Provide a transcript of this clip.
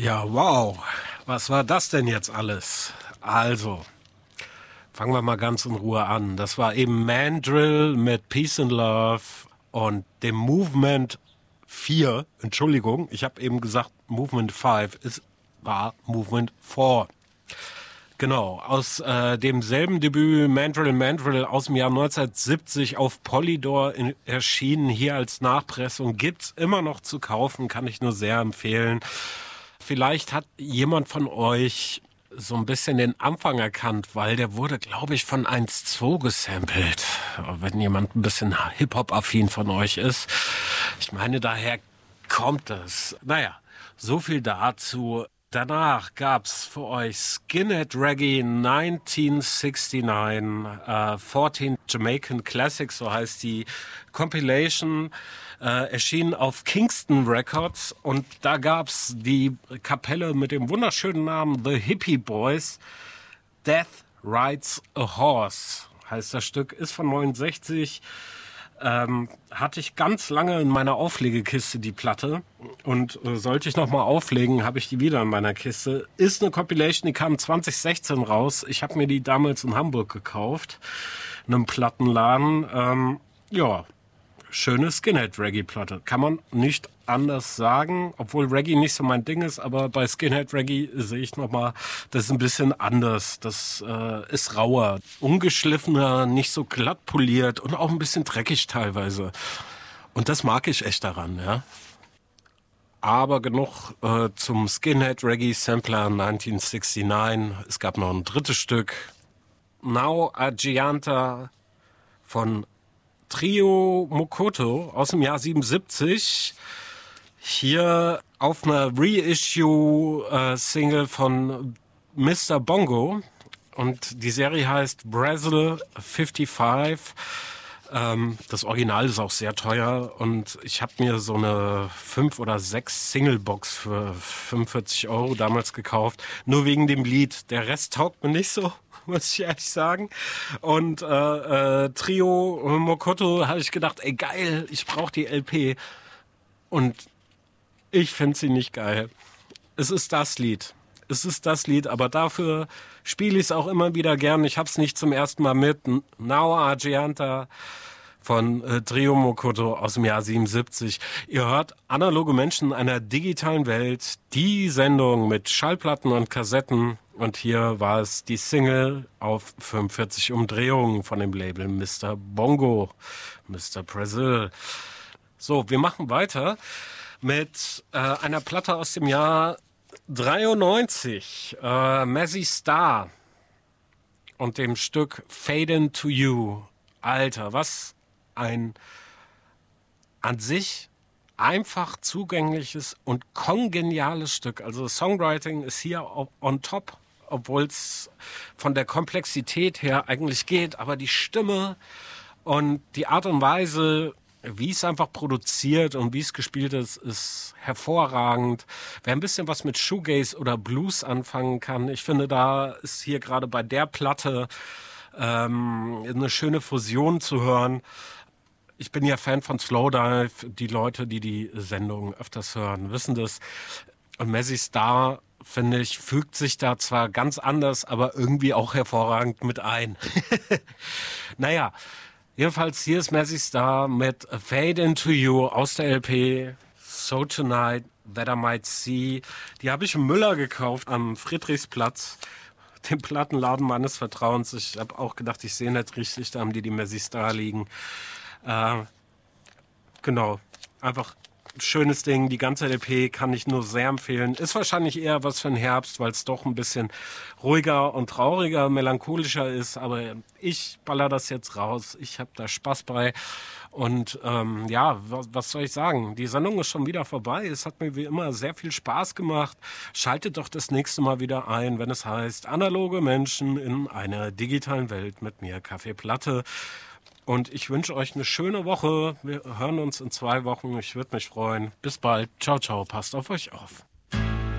Ja, wow. Was war das denn jetzt alles? Also, fangen wir mal ganz in Ruhe an. Das war eben Mandrill mit Peace and Love und dem Movement 4. Entschuldigung, ich habe eben gesagt Movement 5. Es war Movement 4. Genau, aus demselben Debüt Mandrill aus dem Jahr 1970 auf Polydor erschienen, hier als Nachpressung, gibt's immer noch zu kaufen, kann ich nur sehr empfehlen. Vielleicht hat jemand von euch so ein bisschen den Anfang erkannt, weil der wurde, glaube ich, von 1-2 gesampelt. Wenn jemand ein bisschen Hip-Hop-affin von euch ist. Ich meine, daher kommt es. Naja, so viel dazu. Danach gab's für euch Skinhead Reggae 1969, 14 Jamaican Classics, so heißt die Compilation, erschienen auf Kingston Records, und da gab's die Kapelle mit dem wunderschönen Namen The Hippie Boys. Death Rides a Horse heißt das Stück, ist von 69. Hatte ich ganz lange in meiner Auflegekiste, die Platte, und sollte ich nochmal auflegen, habe ich die wieder in meiner Kiste. Ist eine Compilation, die kam 2016 raus. Ich habe mir die damals in Hamburg gekauft, in einem Plattenladen. Ja, schöne Skinhead-Reggae-Platte. Kann man nicht anders sagen, obwohl Reggae nicht so mein Ding ist, aber bei Skinhead-Reggae sehe ich nochmal, das ist ein bisschen anders. Das ist rauer, ungeschliffener, nicht so glatt poliert und auch ein bisschen dreckig teilweise. Und das mag ich echt daran, ja. Aber genug zum Skinhead-Reggae-Sampler 1969. Es gab noch ein drittes Stück. Now Agianta von Trio Mokoto aus dem Jahr 77. Hier auf einer Reissue-Single von Mr. Bongo. Und die Serie heißt Brazil 55. Das Original ist auch sehr teuer. Und ich habe mir so eine 5 oder 6 Single-Box für 45 € damals gekauft. Nur wegen dem Lied. Der Rest taugt mir nicht so, muss ich ehrlich sagen. Und Trio Mokoto habe ich gedacht, ey geil, ich brauche die LP. Und ich finde sie nicht geil. Es ist das Lied. Aber dafür spiele ich es auch immer wieder gern. Ich habe es nicht zum ersten Mal mit. Now Argenta von Trio Mokoto aus dem Jahr 77. Ihr hört Analoge Menschen in einer digitalen Welt. Die Sendung mit Schallplatten und Kassetten. Und hier war es die Single auf 45 Umdrehungen von dem Label Mr. Bongo, Mr. Brazil. So, wir machen weiter mit einer Platte aus dem Jahr 93, Mazzy Star und dem Stück Fade Into You. Alter, was ein an sich einfach zugängliches und kongeniales Stück. Also Songwriting ist hier on top, obwohl es von der Komplexität her eigentlich geht, aber die Stimme und die Art und Weise, wie es einfach produziert und wie es gespielt ist, ist hervorragend. Wer ein bisschen was mit Shoegaze oder Blues anfangen kann, ich finde, da ist hier gerade bei der Platte eine schöne Fusion zu hören. Ich bin ja Fan von Slowdive. Die Leute, die die Sendung öfters hören, wissen das. Und Mazzy Star, finde ich, fügt sich da zwar ganz anders, aber irgendwie auch hervorragend mit ein. Naja, jedenfalls hier ist Mazzy Star mit Fade Into You aus der LP So Tonight That I Might See. Die habe ich im Müller gekauft am Friedrichsplatz, dem Plattenladen meines Vertrauens. Ich habe auch gedacht, ich sehe nicht richtig, da haben die Mazzy Star liegen. Genau, einfach ein schönes Ding. Die ganze LP kann ich nur sehr empfehlen. Ist wahrscheinlich eher was für den Herbst, weil es doch ein bisschen ruhiger und trauriger, melancholischer ist. Aber ich baller das jetzt raus. Ich habe da Spaß bei. Und ja, was soll ich sagen? Die Sendung ist schon wieder vorbei. Es hat mir wie immer sehr viel Spaß gemacht. Schaltet doch das nächste Mal wieder ein, wenn es heißt Analoge Menschen in einer digitalen Welt mit mir, Kaffee Platte. Und ich wünsche euch eine schöne Woche. Wir hören uns in 2 Wochen. Ich würde mich freuen. Bis bald. Ciao, ciao. Passt auf euch auf.